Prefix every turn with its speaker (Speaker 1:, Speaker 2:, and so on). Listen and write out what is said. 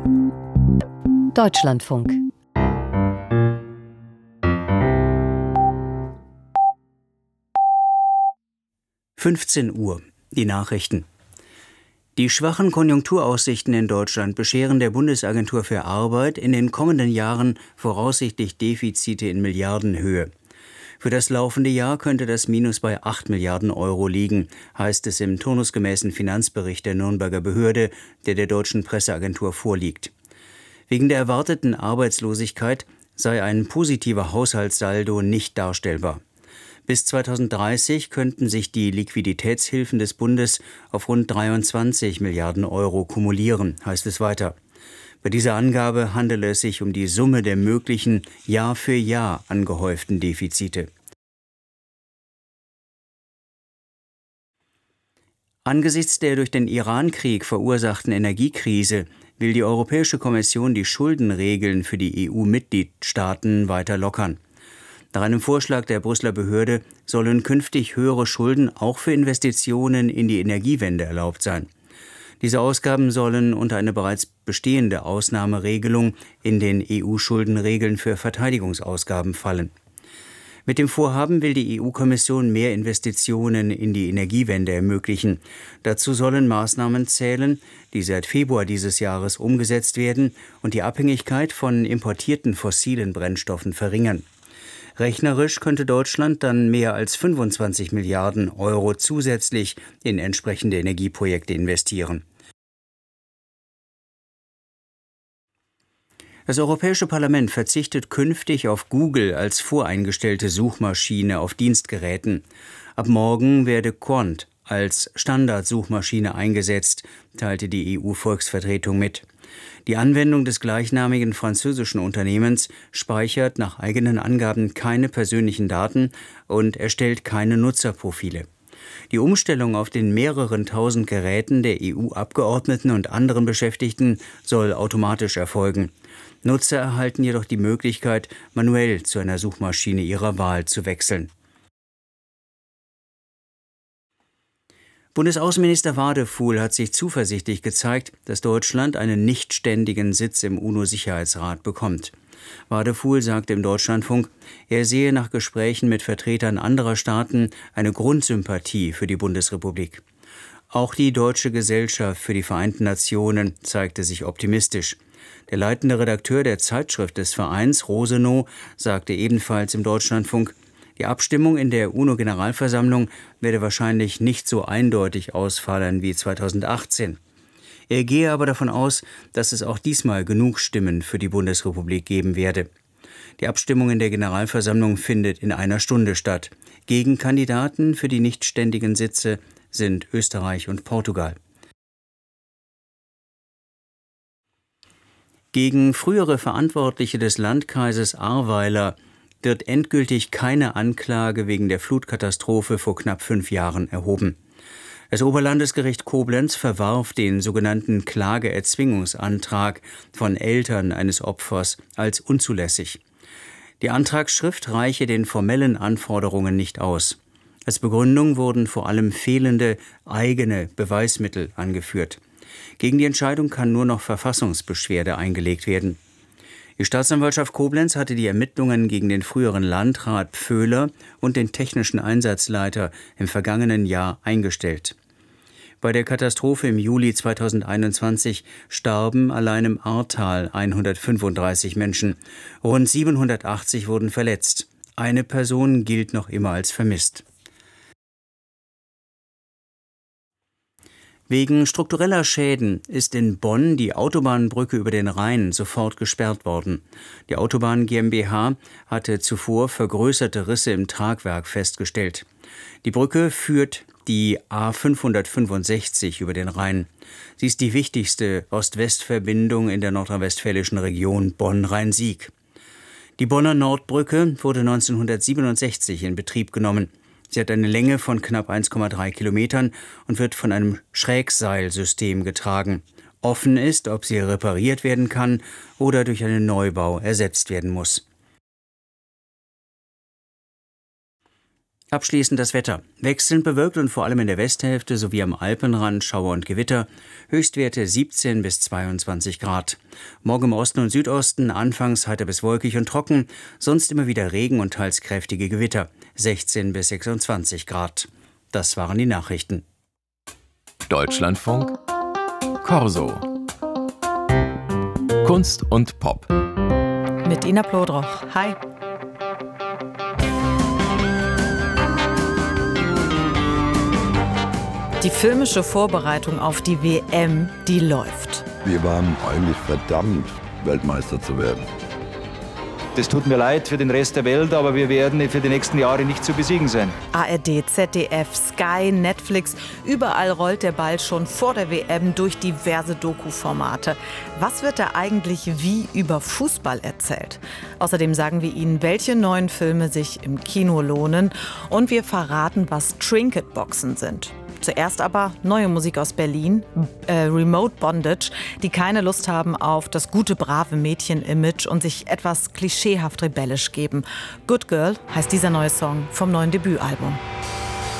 Speaker 1: Deutschlandfunk.
Speaker 2: (15 Uhr) Die Nachrichten. Die schwachen Konjunkturaussichten in Deutschland bescheren der Bundesagentur für Arbeit in den kommenden Jahren voraussichtlich Defizite in Milliardenhöhe. Für das laufende Jahr könnte das Minus bei 8 Milliarden Euro liegen, heißt es im turnusgemäßen Finanzbericht der Nürnberger Behörde, der der deutschen Presseagentur vorliegt. Wegen der erwarteten Arbeitslosigkeit sei ein positiver Haushaltssaldo nicht darstellbar. Bis 2030 könnten sich die Liquiditätshilfen des Bundes auf rund 23 Milliarden Euro kumulieren, heißt es weiter. Bei dieser Angabe handele es sich um die Summe der möglichen Jahr für Jahr angehäuften Defizite. Angesichts der durch den Iran-Krieg verursachten Energiekrise will die Europäische Kommission die Schuldenregeln für die EU-Mitgliedstaaten weiter lockern. Nach einem Vorschlag der Brüsseler Behörde sollen künftig höhere Schulden auch für Investitionen in die Energiewende erlaubt sein. Diese Ausgaben sollen unter eine bereits bestehende Ausnahmeregelung in den EU-Schuldenregeln für Verteidigungsausgaben fallen. Mit dem Vorhaben will die EU-Kommission mehr Investitionen in die Energiewende ermöglichen. Dazu sollen Maßnahmen zählen, die seit Februar dieses Jahres umgesetzt werden und die Abhängigkeit von importierten fossilen Brennstoffen verringern. Rechnerisch könnte Deutschland dann mehr als 25 Milliarden Euro zusätzlich in entsprechende Energieprojekte investieren. Das Europäische Parlament verzichtet künftig auf Google als voreingestellte Suchmaschine auf Dienstgeräten. Ab morgen werde Qwant als Standardsuchmaschine eingesetzt, teilte die EU-Volksvertretung mit. Die Anwendung des gleichnamigen französischen Unternehmens speichert nach eigenen Angaben keine persönlichen Daten und erstellt keine Nutzerprofile. Die Umstellung auf den mehreren tausend Geräten der EU-Abgeordneten und anderen Beschäftigten soll automatisch erfolgen. Nutzer erhalten jedoch die Möglichkeit, manuell zu einer Suchmaschine ihrer Wahl zu wechseln. Bundesaußenminister Wadefuhl hat sich zuversichtlich gezeigt, dass Deutschland einen nichtständigen Sitz im UNO-Sicherheitsrat bekommt. Wadefuhl sagte im Deutschlandfunk, er sehe nach Gesprächen mit Vertretern anderer Staaten eine Grundsympathie für die Bundesrepublik. Auch die Deutsche Gesellschaft für die Vereinten Nationen zeigte sich optimistisch. Der leitende Redakteur der Zeitschrift des Vereins, Rosenow, sagte ebenfalls im Deutschlandfunk, die Abstimmung in der UNO-Generalversammlung werde wahrscheinlich nicht so eindeutig ausfallen wie 2018. Er gehe aber davon aus, dass es auch diesmal genug Stimmen für die Bundesrepublik geben werde. Die Abstimmung in der Generalversammlung findet in einer Stunde statt. Gegenkandidaten für die nichtständigen Sitze sind Österreich und Portugal. Gegen frühere Verantwortliche des Landkreises Ahrweiler wird endgültig keine Anklage wegen der Flutkatastrophe vor knapp 5 Jahren erhoben. Das Oberlandesgericht Koblenz verwarf den sogenannten Klageerzwingungsantrag von Eltern eines Opfers als unzulässig. Die Antragsschrift reiche den formellen Anforderungen nicht aus. Als Begründung wurden vor allem fehlende eigene Beweismittel angeführt. Gegen die Entscheidung kann nur noch Verfassungsbeschwerde eingelegt werden. Die Staatsanwaltschaft Koblenz hatte die Ermittlungen gegen den früheren Landrat Pföhler und den technischen Einsatzleiter im vergangenen Jahr eingestellt. Bei der Katastrophe im Juli 2021 starben allein im Ahrtal 135 Menschen. Rund 780 wurden verletzt. Eine Person gilt noch immer als vermisst. Wegen struktureller Schäden ist in Bonn die Autobahnbrücke über den Rhein sofort gesperrt worden. Die Autobahn GmbH hatte zuvor vergrößerte Risse im Tragwerk festgestellt. Die Brücke führt die A565 über den Rhein. Sie ist die wichtigste Ost-West-Verbindung in der nordrhein-westfälischen Region Bonn-Rhein-Sieg. Die Bonner Nordbrücke wurde 1967 in Betrieb genommen. Sie hat eine Länge von knapp 1,3 Kilometern und wird von einem Schrägseilsystem getragen. Offen ist, ob sie repariert werden kann oder durch einen Neubau ersetzt werden muss. Abschließend das Wetter. Wechselnd bewölkt und vor allem in der Westhälfte sowie am Alpenrand Schauer und Gewitter. Höchstwerte 17 bis 22 Grad. Morgen im Osten und Südosten anfangs heiter bis wolkig und trocken, sonst immer wieder Regen und teils kräftige Gewitter. 16 bis 26 Grad. Das waren die Nachrichten.
Speaker 1: Deutschlandfunk Corso. Kunst und Pop.
Speaker 3: Mit Ina Plodroch. Hi. Die filmische Vorbereitung auf die WM, die läuft.
Speaker 4: Wir waren eigentlich verdammt, Weltmeister zu werden.
Speaker 5: Das tut mir leid für den Rest der Welt, aber wir werden für die nächsten Jahre nicht zu besiegen sein.
Speaker 3: ARD, ZDF, Sky, Netflix, überall rollt der Ball schon vor der WM durch diverse Doku-Formate. Was wird da eigentlich wie über Fußball erzählt? Außerdem sagen wir Ihnen, welche neuen Filme sich im Kino lohnen und wir verraten, was Trinket-Boxen sind. Zuerst aber neue Musik aus Berlin, Remote Bondage, die keine Lust haben auf das gute, brave Mädchen-Image und sich etwas klischeehaft rebellisch geben. Good Girl heißt dieser neue Song vom neuen Debütalbum.